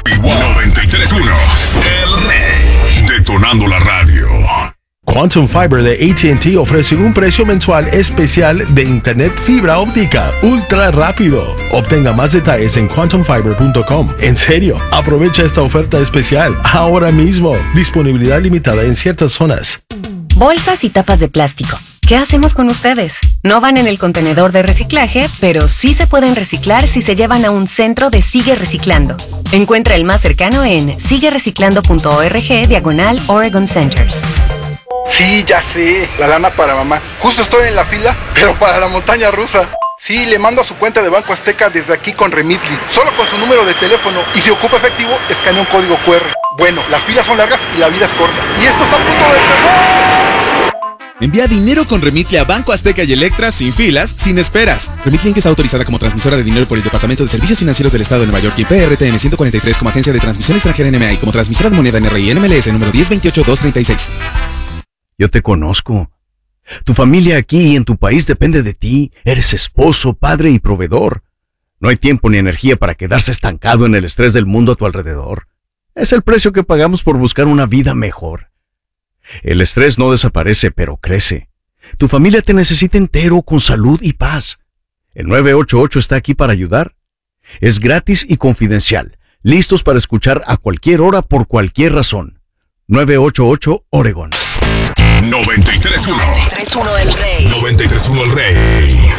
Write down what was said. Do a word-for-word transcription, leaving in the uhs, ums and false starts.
noventa y tres punto uno. El Rey. Detonando la radio. Quantum Fiber de A T and T ofrece un precio mensual especial de internet fibra óptica ultra rápido. Obtenga más detalles en quantum fiber punto com. En serio, aprovecha esta oferta especial ahora mismo. Disponibilidad limitada en ciertas zonas. Bolsas y tapas de plástico. ¿Qué hacemos con ustedes? No van en el contenedor de reciclaje, pero sí se pueden reciclar si se llevan a un centro de Sigue Reciclando. Encuentra el más cercano en sigue reciclando punto org diagonal Oregon Centers. Sí, ya sé, la lana para mamá. Justo estoy en la fila, pero para la montaña rusa. Sí, le mando a su cuenta de Banco Azteca desde aquí con Remitly, solo con su número de teléfono, y si ocupa efectivo, escanea un código cu erre. Bueno, las filas son largas y la vida es corta. Y esto está a punto de empezar. Envía dinero con Remitly a Banco Azteca y Electra sin filas, sin esperas. Remitly Inc está autorizada como transmisora de dinero por el Departamento de Servicios Financieros del Estado de Nueva York y P R T N ciento cuarenta y tres como agencia de transmisión extranjera N M A y como transmisora de moneda N R I N M L S número diez veintiocho dos treinta y seis. Yo te conozco. Tu familia aquí y en tu país depende de ti. Eres esposo, padre y proveedor. No hay tiempo ni energía para quedarse estancado en el estrés del mundo a tu alrededor. Es el precio que pagamos por buscar una vida mejor. El estrés no desaparece, pero crece. Tu familia te necesita entero, con salud y paz. El nueve ocho ocho está aquí para ayudar. Es gratis y confidencial. Listos para escuchar a cualquier hora por cualquier razón. nueve ocho ocho Oregon. noventa y tres punto uno. noventa y tres punto uno El Rey. noventa y tres punto uno El Rey.